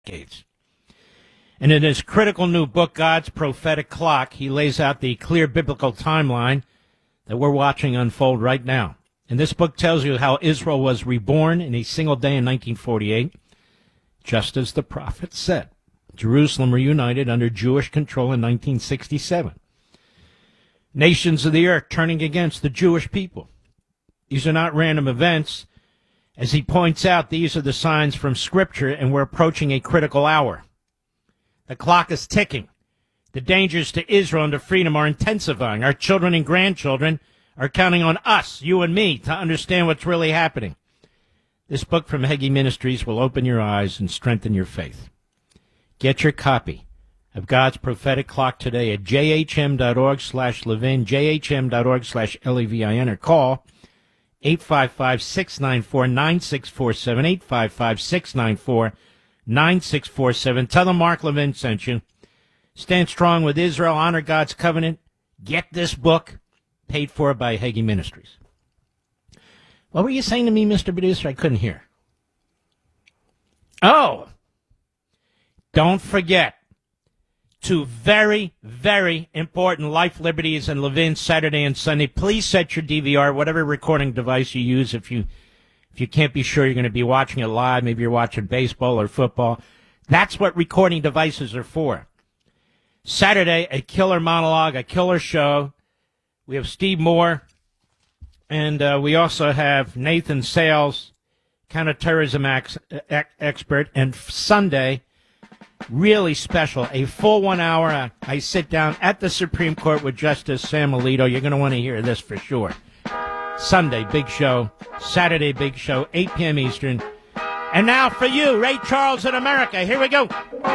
decades. And in his critical new book, God's Prophetic Clock, he lays out the clear biblical timeline that we're watching unfold right now. And this book tells you how Israel was reborn in a single day in 1948, just as the prophet said. Jerusalem reunited under Jewish control in 1967. Nations of the earth turning against the Jewish people. These are not random events. As he points out, these are the signs from Scripture, and we're approaching a critical hour. The clock is ticking. The dangers to Israel and to freedom are intensifying. Our children and grandchildren are counting on us, you and me, to understand what's really happening. This book from Hagee Ministries will open your eyes and strengthen your faith. Get your copy of God's Prophetic Clock today at jhm.org/Levin, jhm.org/Levin, or call 855-694-9647, 855-694-9647. Tell them Mark Levin sent you. Stand strong with Israel, honor God's covenant. Get this book, paid for by Hagee Ministries. What were you saying to me, Mr. Producer? I couldn't hear. Oh, don't forget, two very, very important Life, Liberties, and Levin Saturday and Sunday. Please set your DVR, whatever recording device you use. If you can't be sure you're going to be watching it live, maybe you're watching baseball or football. That's what recording devices are for. Saturday, a killer monologue, a killer show. We have Steve Moore, and we also have Nathan Sales, counterterrorism expert. And Sunday, really special, a full 1 hour. I sit down at the Supreme Court with Justice Sam Alito. You're going to want to hear this for sure. Sunday, big show. Saturday, big show, 8 p.m. Eastern. And now for you, Ray Charles in America. Here we go.